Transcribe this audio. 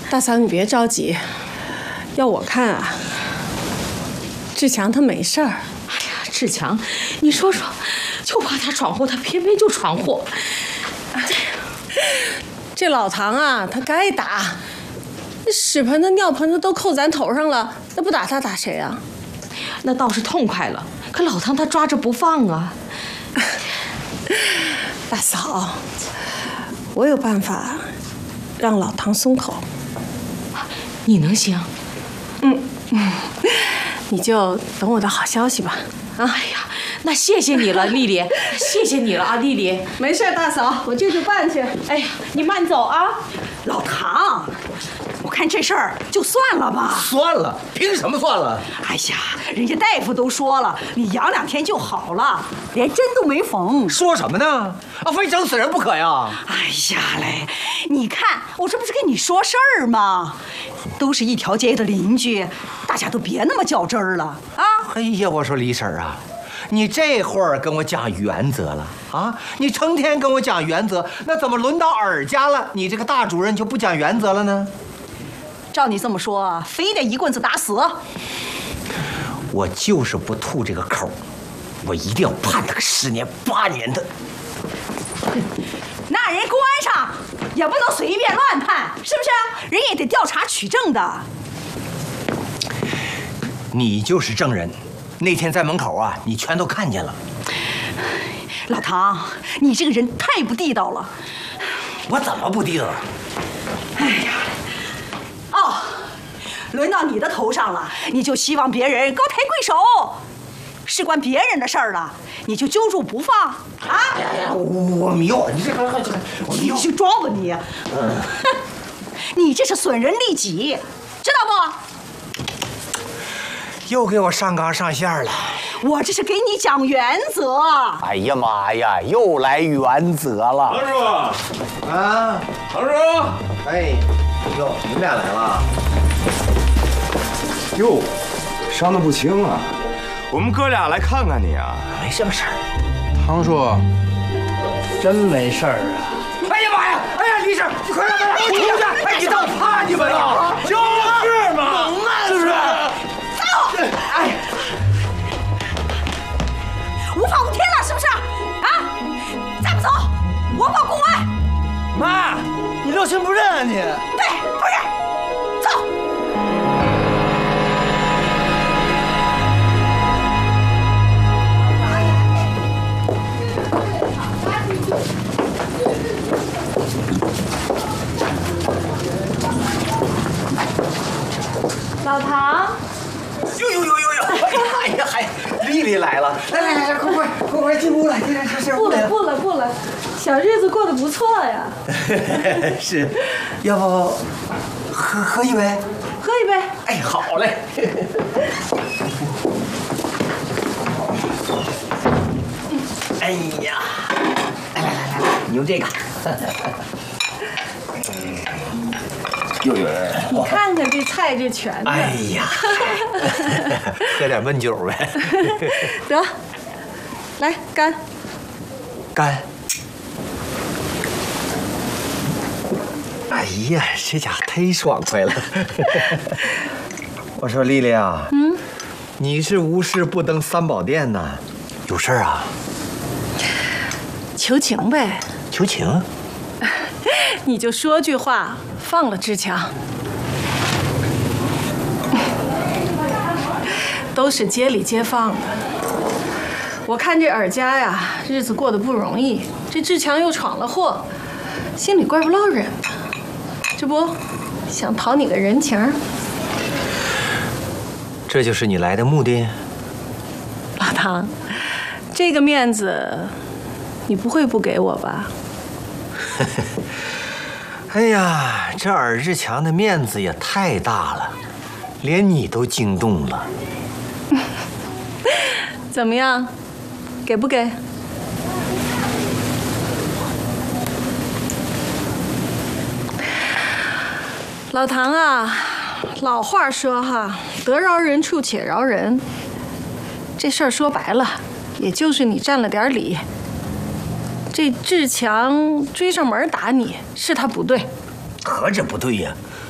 大嫂，你别着急，要我看啊，志强他没事儿。 哎呀，志强，你说说，就怕他闯祸，他偏偏就闯祸。 这老唐啊，他该打，那屎盆子、尿盆子都扣咱头上了，那不打他打谁啊？ 那倒是痛快了，可老唐他抓着不放啊。 大嫂，我有办法让老唐松口。 你能行？ 你就等我的好消息吧。 哎呀，那谢谢你了，丽丽，谢谢你了啊，丽丽。 没事，大嫂，我这就办去。 哎呀，你慢走啊。 老唐，我看这事儿就算了吧。 算了？凭什么算了？ 哎呀，人家大夫都说了，你养2天就好了，连针都没缝。 说什么呢？啊，非整死人不可呀！ 哎呀嘞，你看我这不是跟你说事儿吗？都是一条街的邻居，大家都别那么较真儿了啊！ 哎呀，我说李婶儿啊，你这会儿跟我讲原则了啊？你成天跟我讲原则，那怎么轮到尔家了，你这个大主任就不讲原则了呢？ 照你这么说，非得一棍子打死？ 我就是不吐这个口，我一定要判他个10年8年的。 那人公安上也不能随便乱判，是不是？人也得调查取证的。 你就是证人，那天在门口啊，你全都看见了。 老唐，你这个人太不地道了。 我怎么不地道了？ 哎呀，哦，轮到你的头上了，你就希望别人高抬贵手，事关别人的事儿了，你就揪住不放啊！ 哎呀，我迷糊，你这个，我迷糊。 你去装吧你！哼，你这是损人利己，知道不？ 又给我上纲上线了。 我这是给你讲原则。 哎呀妈呀，又来原则了。 唐叔， 啊， 唐叔， 哎，哟，你们俩来了。 哟，伤得不轻啊！我们哥俩来看看你啊。 没什么事儿。 唐叔，真没事儿啊。 哎呀妈呀！哎呀，李婶，你快让他出去！哎，你当怕你们了？ 就是嘛， 猛啊，是不是？ 走！哎，无法无天了，是不是？啊！再不走，我报公安！ 妈，你六亲不认啊你？ 对，不认。走。 老唐， 呦！哎呀，还丽丽来了！来，快进屋来！这不了，小日子过得不错呀。 是，要不喝一杯？ 喝一杯。 哎，好嘞。哎呀，来，你用这个。 呦， 你看看这菜这全的。 哎呀，喝点闷酒呗。 得，来干。 干。哎呀，这家伙忒爽快了。我说丽丽啊，你是无事不登三宝殿呐，有事儿啊？ 求情呗。 求情？ 你就说句话，放了志强。都是街里街坊的，我看这尔家呀，日子过得不容易，这志强又闯了祸，心里怪不落忍的。这不，想讨你个人情。 这就是你来的目的？ 老唐，这个面子，你不会不给我吧？ 哎呀，这尔志强的面子也太大了，连你都惊动了。 怎么样，给不给？老唐啊，老话说哈，得饶人处且饶人。这事儿说白了，也就是你占了点理。这志强追上门打你，是他不对。 何止不对呀？